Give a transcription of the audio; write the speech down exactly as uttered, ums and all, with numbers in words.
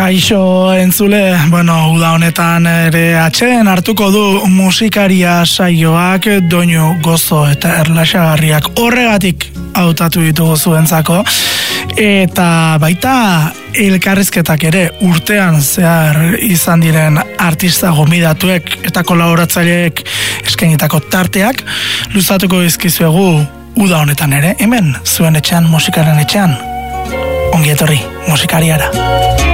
Kaixo entzule, bueno, uda honetan ere atxeen hartuko du musikaria saioak doinu gozo eta erlaxagarriak horregatik hautatu ditugu zuentzako, eta baita elkarrizketak ere urtean zehar izan diren artista gomidatuek eta kolaboratzaileek eskainitako tarteak luzatuko dizkizuegu uda honetan ere, hemen zuen etxean, musikaren etxean. Ongi etorri musikariara.